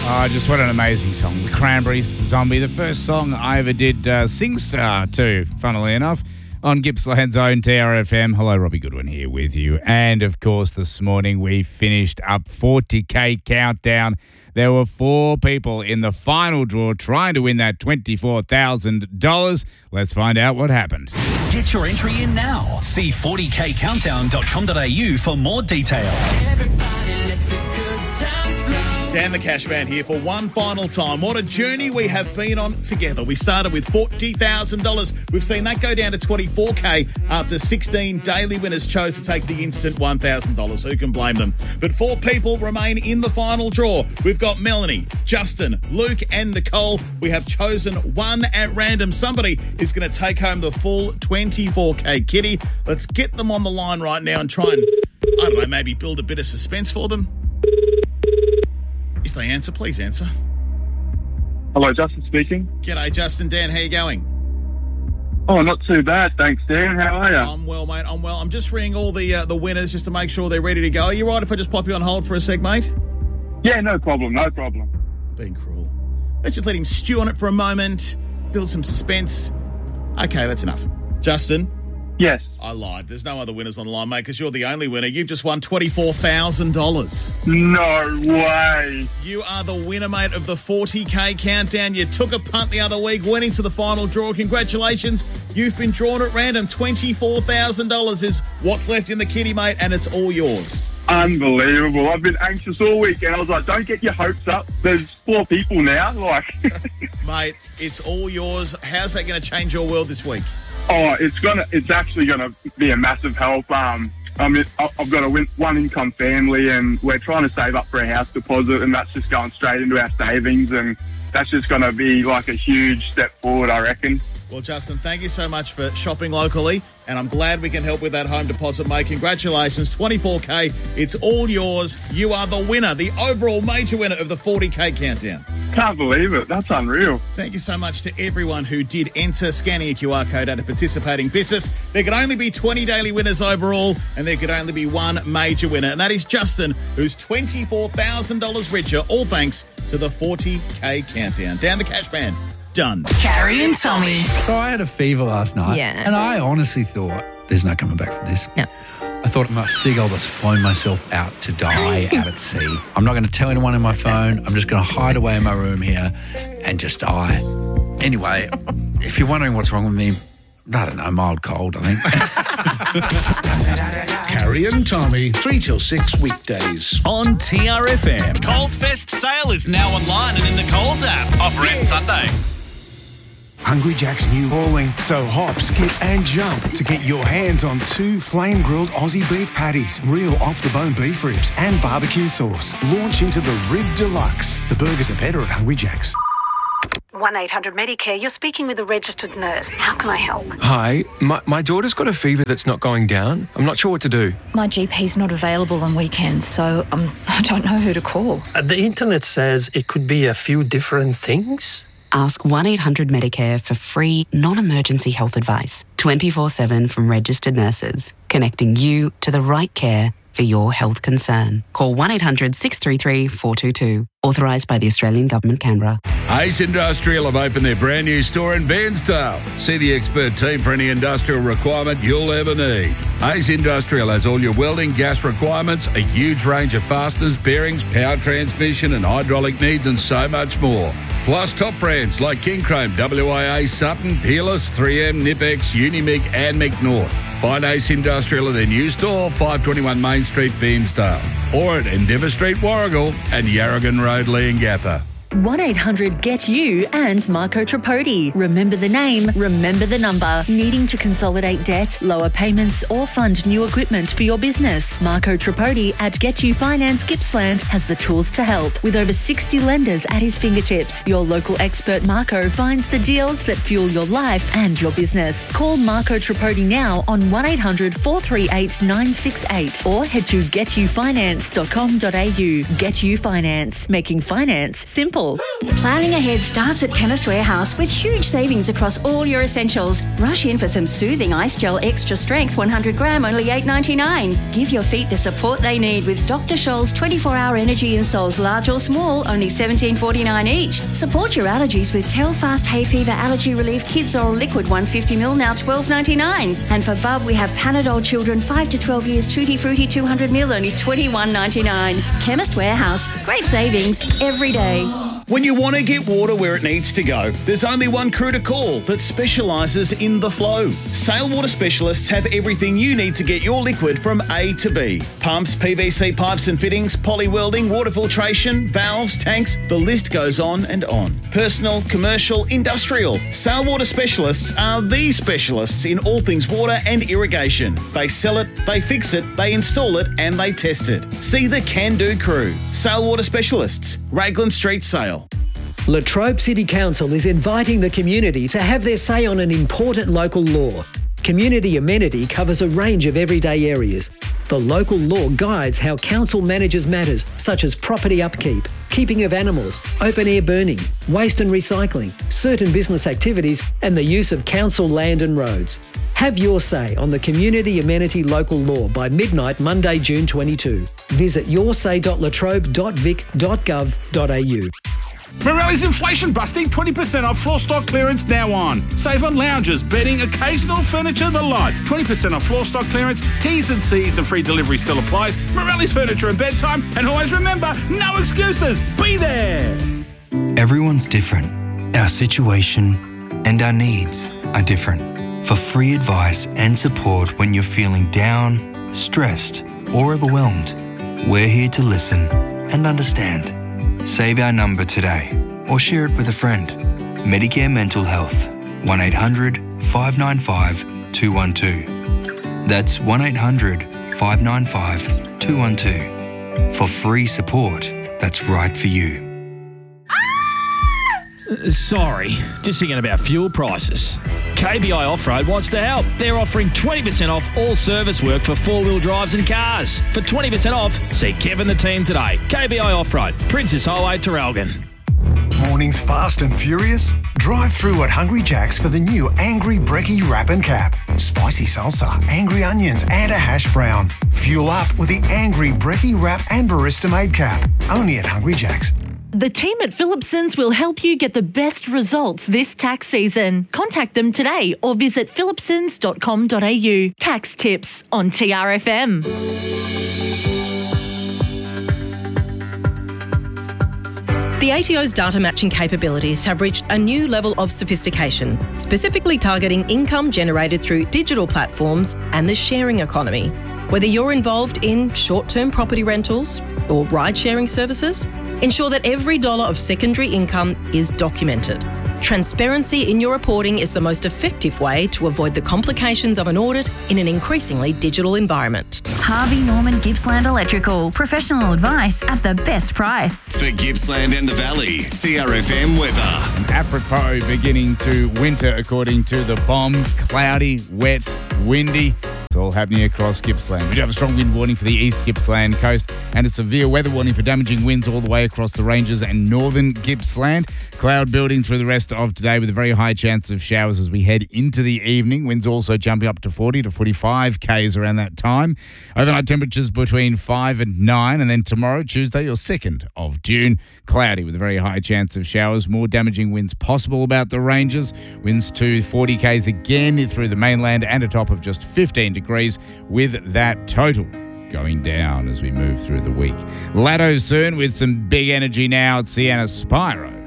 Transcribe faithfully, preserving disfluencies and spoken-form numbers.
Oh, just what an amazing song. The Cranberries, Zombie, the first song I ever did uh, SingStar to, funnily enough, on Gippsland's own T R F M. Hello, Robbie Goodwin here with you. And, of course, this morning we finished up forty K Countdown. There were four people in the final draw trying to win that twenty-four thousand dollars. Let's find out what happened. Get your entry in now. See forty k countdown dot com dot a u for more details. Dan the Cashman here for one final time. What a journey we have been on together. We started with forty thousand dollars. We've seen that go down to twenty-four K after sixteen daily winners chose to take the instant one thousand dollars. Who can blame them? But four people remain in the final draw. We've got Melanie, Justin, Luke and Nicole. We have chosen one at random. Somebody is going to take home the full twenty-four K kitty. Let's get them on the line right now and try and, I don't know, maybe build a bit of suspense for them. If they answer, please answer. Hello, Justin speaking. G'day, Justin. Dan, how you going? Oh, not too bad, thanks, Dan. How are you? I'm well, mate. I'm well. I'm just ringing all the uh, the winners just to make sure they're ready to go. Are you right if I just pop you on hold for a sec, mate? Yeah, no problem, no problem. Being cruel. Let's just let him stew on it for a moment, build some suspense. Okay, that's enough. Justin? Yes. I lied. There's no other winners on the line, mate, because you're the only winner. You've just won twenty-four thousand dollars. No way. You are the winner, mate, of the forty K Countdown. You took a punt the other week, went into the final draw. Congratulations. You've been drawn at random. twenty-four thousand dollars is what's left in the kitty, mate, and it's all yours. Unbelievable. I've been anxious all week, and I was like, don't get your hopes up. There's four people now. Like, Mate, it's all yours. How's that going to change your world this week? Oh, it's gonna. It's actually gonna be a massive help. Um, I mean, I've got a one income family, and we're trying to save up for a house deposit, and that's just going straight into our savings, and that's just gonna be like a huge step forward, I reckon. Well, Justin, thank you so much for shopping locally, and I'm glad we can help with that home deposit, mate. Congratulations, twenty-four K. It's all yours. You are the winner, the overall major winner of the forty K Countdown. Can't believe it. That's unreal. Thank you so much to everyone who did enter, scanning a Q R code at a participating business. There could only be twenty daily winners overall, and there could only be one major winner, and that is Justin, who's twenty-four thousand dollars richer, all thanks to the forty K Countdown. Down the cash man. Done. Carrie and Tommy. So I had a fever last night. Yeah. And I honestly thought, there's no coming back from this. No. I thought, I'm a seagull that's flown myself out to die out at sea. I'm not going to tell anyone on my phone. I'm just going to hide away in my room here and just die. Anyway, if you're wondering what's wrong with me, I don't know, mild cold, I think. Carrie and Tommy, three till six weekdays. On T R F M. Coles Fest sale is now online and in the Coles app. Offer ends Sunday. Hungry Jack's new hauling, so hop, skip and jump to get your hands on two flame-grilled Aussie beef patties, real off-the-bone beef ribs and barbecue sauce. Launch into the Rib Deluxe. The burgers are better at Hungry Jack's. one eight hundred Medicare, you're speaking with a registered nurse. How can I help? Hi, my, my daughter's got a fever that's not going down. I'm not sure what to do. My G P's not available on weekends, so um, I don't know who to call. Uh, the internet says it could be a few different things. Ask one eight hundred Medicare for free, non-emergency health advice, twenty-four seven from registered nurses, connecting you to the right care for your health concern. Call one eight hundred six three three four two two. Authorised by the Australian Government, Canberra. Ace Industrial have opened their brand new store in Bairnsdale. See the expert team for any industrial requirement you'll ever need. Ace Industrial has all your welding, gas requirements, a huge range of fasteners, bearings, power transmission and hydraulic needs and so much more. Plus top brands like King Chrome, W I A, Sutton, Peerless, three M, Nipex, Unimig and McNaught. Find Ace Industrial at their new store, five twenty-one Main Street, Bairnsdale, or at Endeavour Street, Warragul and Yarragon Road, Leongatha. one eight hundred get you and Marco Tripodi. Remember the name, remember the number. Needing to consolidate debt, lower payments or fund new equipment for your business? Marco Tripodi at Get You Finance Gippsland has the tools to help. With over sixty lenders at his fingertips, your local expert Marco finds the deals that fuel your life and your business. Call Marco Tripodi now on one eight hundred four three eight nine six eight or head to get you finance dot com dot a u. Get You Finance, making finance simple simple. Planning ahead starts at Chemist Warehouse with huge savings across all your essentials. Rush in for some soothing ice gel extra strength one hundred gram, only eight ninety-nine. Give your feet the support they need with Doctor Scholl's twenty-four hour energy insoles, large or small, only seventeen forty-nine each. Support your allergies with Telfast Hay Fever Allergy Relief Kids Oral Liquid one hundred fifty milliliters, now twelve ninety-nine. And for Bub, we have Panadol Children five to twelve years Tutti Frutti two hundred milliliters, only twenty-one ninety-nine. Chemist Warehouse. Great savings every day. When you want to get water where it needs to go, there's only one crew to call that specialises in the flow. Sale Water Specialists have everything you need to get your liquid from A to B. Pumps, P V C pipes and fittings, poly welding, water filtration, valves, tanks, the list goes on and on. Personal, commercial, industrial. Sale Water Specialists are the specialists in all things water and irrigation. They sell it, they fix it, they install it and they test it. See the can-do crew. Sale Water Specialists, Raglan Street Sale. Latrobe City Council is inviting the community to have their say on an important local law. Community amenity covers a range of everyday areas. The local law guides how council manages matters such as property upkeep, keeping of animals, open-air burning, waste and recycling, certain business activities and the use of council land and roads. Have your say on the Community Amenity Local Law by midnight Monday, June twenty-second. Visit your say dot latrobe dot vic dot gov dot a u. Morelli's inflation busting, twenty percent off floor stock clearance now on. Save on lounges, bedding, occasional furniture, the lot. twenty percent off floor stock clearance, T's and C's and free delivery still applies. Morelli's Furniture and Bedtime. And always remember, no excuses. Be there. Everyone's different. Our situation and our needs are different. For free advice and support when you're feeling down, stressed or overwhelmed, we're here to listen and understand. Save our number today or share it with a friend. Medicare Mental Health, one eight hundred five nine five two one two. That's one eight hundred five nine five two one two. For free support that's right for you. Sorry, just thinking about fuel prices. K B I Off-Road wants to help. They're offering twenty percent off all service work for four-wheel drives and cars. For twenty percent off, see Kev and the team today. K B I Off-Road, Princess Highway, Terralgan. Mornings fast and furious? Drive through at Hungry Jack's for the new Angry Brekkie Wrap and Cap. Spicy salsa, angry onions and a hash brown. Fuel up with the Angry Brekkie Wrap and Barista Made Cap. Only at Hungry Jack's. The team at Phillipsons will help you get the best results this tax season. Contact them today or visit phillipsons dot com dot a u. Tax tips on T R F M. The A T O's data matching capabilities have reached a new level of sophistication, specifically targeting income generated through digital platforms and the sharing economy. Whether you're involved in short-term property rentals or ride-sharing services, ensure that every dollar of secondary income is documented. Transparency in your reporting is the most effective way to avoid the complications of an audit in an increasingly digital environment. Harvey Norman Gippsland Electrical. Professional advice at the best price. For Gippsland and the Valley, T R F M weather. And apropos beginning to winter, according to the bomb, cloudy, wet, windy. It's all happening across Gippsland. We do have a strong wind warning for the East Gippsland coast and a severe weather warning for damaging winds all the way across the ranges and northern Gippsland. Cloud building through the rest of today with a very high chance of showers as we head into the evening. Winds also jumping up to forty to forty-five kays around that time. Overnight temperatures between five and nine. And then tomorrow, Tuesday, your second of June, cloudy with a very high chance of showers. More damaging winds possible about the ranges. Winds to forty kays again through the mainland and a top of just fifteen degrees with that total going down as we move through the week. Latto soon with some big energy now at Sienna Spyro.